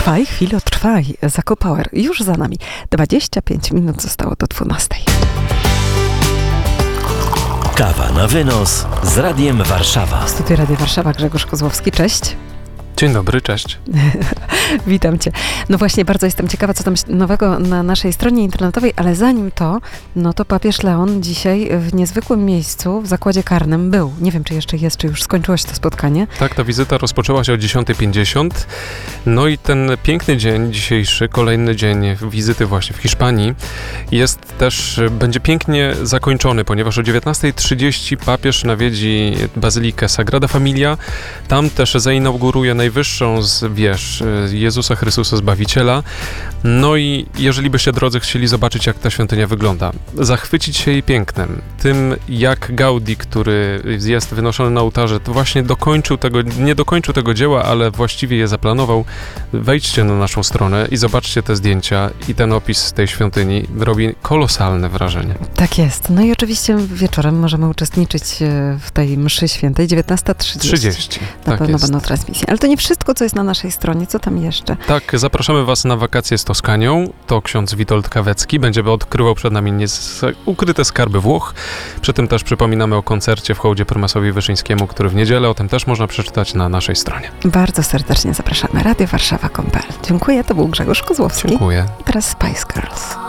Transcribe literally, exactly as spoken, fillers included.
Trwaj, chwilo, trwaj. Zakopower już za nami. dwadzieścia pięć minut zostało do dwunastej. Kawa na wynos z Radiem Warszawa. W studiu Radia Warszawa Grzegorz Kozłowski. Cześć. Dzień dobry, cześć. Witam Cię. No właśnie, bardzo jestem ciekawa, co tam nowego na naszej stronie internetowej, ale zanim to, no to papież Leon dzisiaj w niezwykłym miejscu w zakładzie karnym był. Nie wiem, czy jeszcze jest, czy już skończyło się to spotkanie. Tak, ta wizyta rozpoczęła się o dziesiąta pięćdziesiąt. No i ten piękny dzień dzisiejszy, kolejny dzień wizyty właśnie w Hiszpanii, jest też, będzie pięknie zakończony, ponieważ o dziewiętnasta trzydzieści papież nawiedzi Bazylikę Sagrada Familia. Tam też zainauguruje najwyższą z wież Jezusa Chrystusa Zbawiciela. No i jeżeli byście, drodzy, chcieli zobaczyć, jak ta świątynia wygląda, zachwycić się jej pięknem, tym jak Gaudi, który jest wynoszony na ołtarze, to właśnie dokończył tego, nie dokończył tego dzieła, ale właściwie je zaplanował, wejdźcie na naszą stronę i zobaczcie te zdjęcia i ten opis tej świątyni robi kolosalne wrażenie. Tak jest. No i oczywiście wieczorem możemy uczestniczyć w tej mszy świętej, dziewiętnasta trzydzieści. Na tak pewno jest. będą transmisje. Ale to nie wszystko, co jest na naszej stronie. Co tam jeszcze? Tak, zapraszamy Was na wakacje z Toskanią. To ksiądz Witold Kawecki będzie odkrywał przed nami nies- ukryte skarby Włoch. Przy tym też przypominamy o koncercie w hołdzie prymasowi Wyszyńskiemu, który w niedzielę. O tym też można przeczytać na naszej stronie. Bardzo serdecznie zapraszamy. radio warszawa kropka com kropka pe el. Dziękuję, to był Grzegorz Kozłowski. Dziękuję. Teraz Spice Girls.